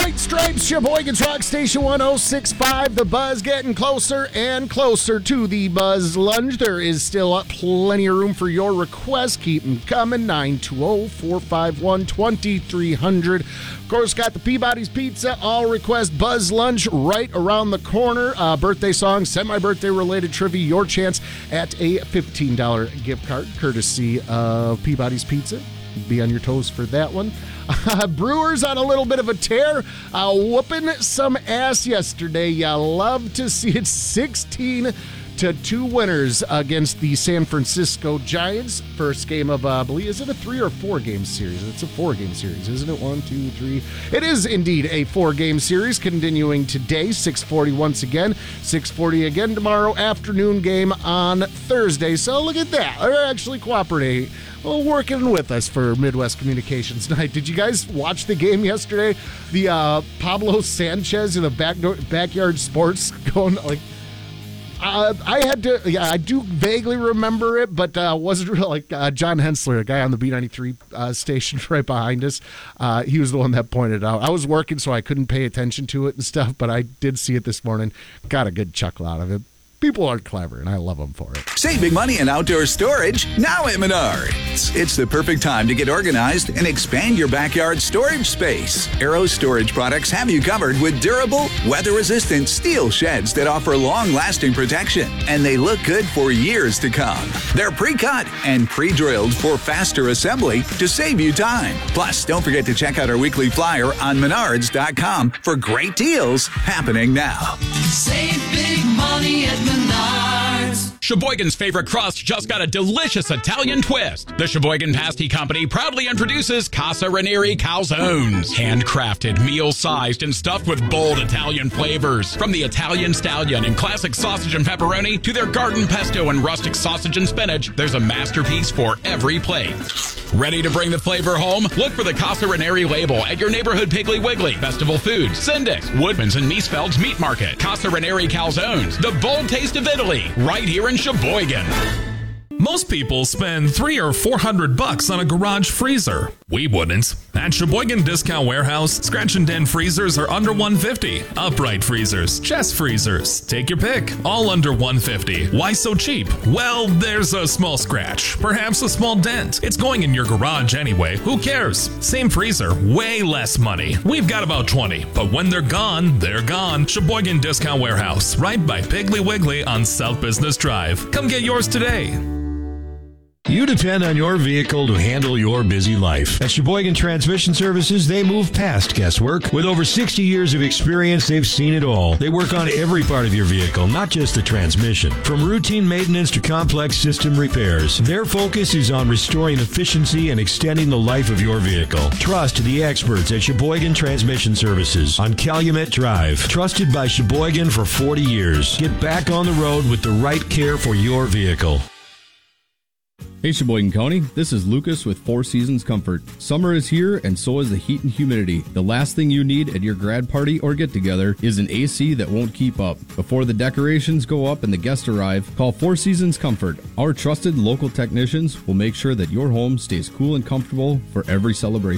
White Stripes, Sheboygan's Rock Station 106.5. The Buzz getting closer and closer to the Buzz Lunch. There is still plenty of room for your requests. Keep them coming. 920-451-2300. Of course, got the Peabody's Pizza All Request Buzz Lunch right around the corner. Birthday song, semi-birthday related trivia. Your chance at a $15 gift card courtesy of Peabody's Pizza. Be on your toes for that one. Brewers on a little bit of a tear, whooping some ass yesterday. You love to see it. 16-2 winners against the San Francisco Giants. First game of, I believe, is it a 3 or 4 game series? It's a 4-game series, isn't it? 1, 2, 3. It is indeed a 4-game series, continuing today. 6:40 once again. 6:40 again tomorrow. Afternoon game on Thursday. So look at that. They're actually cooperating. Well, working with us for Midwest Communications Night. Did you guys watch the game yesterday? The Pablo Sanchez in the backyard sports going like. I had to, I do vaguely remember it, but wasn't real like John Hensler, a guy on the B93 station right behind us. He was the one that pointed it out. I was working, so I couldn't pay attention to it and stuff, but I did see it this morning. Got a good chuckle out of it. People are clever, and I love them for it. Saving money in outdoor storage now at Menards. It's the perfect time to get organized and expand your backyard storage space. Arrow Storage products have you covered with durable, weather-resistant steel sheds that offer long-lasting protection, and they look good for years to come. They're pre-cut and pre-drilled for faster assembly to save you time. Plus, don't forget to check out our weekly flyer on Menards.com for great deals happening now. Save big money at Menards. Sheboygan's favorite crust just got a delicious Italian twist. The Sheboygan Pasty Company proudly introduces Casa Ranieri Calzones. Handcrafted, meal-sized, and stuffed with bold Italian flavors. From the Italian Stallion and classic sausage and pepperoni to their garden pesto and rustic sausage and spinach, there's a masterpiece for every plate. Ready to bring the flavor home? Look for the Casa Ranieri label at your neighborhood Piggly Wiggly, Festival Foods, Syndics, Woodman's, and Miesfeld's Meat Market. Casa Ranieri Calzones, the bold taste of Italy, right here in Sheboygan. Most people spend $300 or $400 on a garage freezer. We wouldn't. At Sheboygan Discount Warehouse, scratch and dent freezers are under $150. Upright freezers, chest freezers, take your pick, all under $150. Why so cheap? Well, there's a small scratch, perhaps a small dent. It's going in your garage anyway. Who cares? Same freezer, way less money. We've got about 20, but when they're gone, they're gone. Sheboygan Discount Warehouse, right by Piggly Wiggly on South Business Drive. Come get yours today. You depend on your vehicle to handle your busy life. At Sheboygan Transmission Services, they move past guesswork. With over 60 years of experience, they've seen it all. They work on every part of your vehicle, not just the transmission. From routine maintenance to complex system repairs, their focus is on restoring efficiency and extending the life of your vehicle. Trust the experts at Sheboygan Transmission Services on Calumet Drive. Trusted by Sheboygan for 40 years. Get back on the road with the right care for your vehicle. Hey Sheboygan County, this is Lucas with Four Seasons Comfort. Summer is here and so is the heat and humidity. The last thing you need at your grad party or get together is an AC that won't keep up. Before the decorations go up and the guests arrive, call Four Seasons Comfort. Our trusted local technicians will make sure that your home stays cool and comfortable for every celebration.